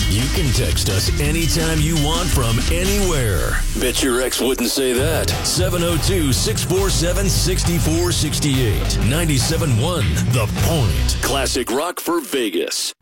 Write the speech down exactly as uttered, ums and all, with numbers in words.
You can text us anytime you want from anywhere. Bet your ex wouldn't say that. seven oh two, six four seven, six four six eight. ninety-seven point one The Point. Classic rock for Vegas.